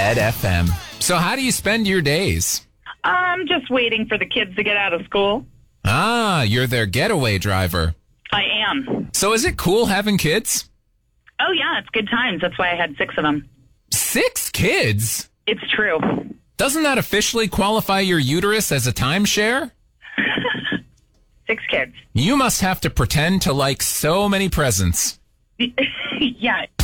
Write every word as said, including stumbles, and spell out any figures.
Red F M. So how do you spend your days? I'm just waiting for the kids to get out of school. Ah, you're their getaway driver. I am. So is it cool having kids? Oh, yeah, it's good times. That's why I had six of them. Six kids? It's true. Doesn't that officially qualify your uterus as a timeshare? Six kids. You must have to pretend to like so many presents. Yeah,